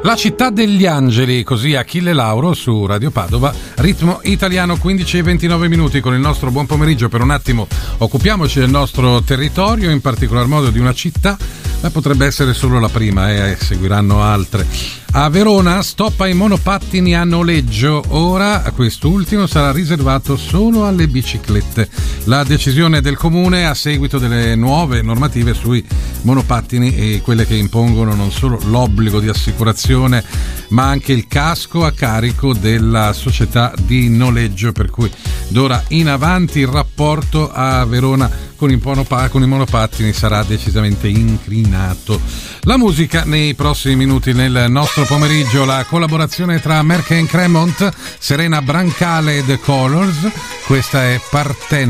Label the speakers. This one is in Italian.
Speaker 1: La città degli angeli, così Achille Lauro su Radio Padova, ritmo italiano, 15 e 29 minuti con il nostro buon pomeriggio. Per un attimo occupiamoci del nostro territorio, in particolar modo di una città, ma potrebbe essere solo la prima, seguiranno altre. A Verona stop ai monopattini a noleggio, ora quest'ultimo sarà riservato solo alle biciclette. La decisione del comune a seguito delle nuove normative sui monopattini e quelle che impongono non solo l'obbligo di assicurazione ma anche il casco a carico della società di noleggio, per cui d'ora in avanti il rapporto a Verona con i monopattini sarà decisamente incrinato. La musica nei prossimi minuti nel nostro pomeriggio, la collaborazione tra Merck & Cremont, Serena Brancale e The Colors. Questa è Partenza.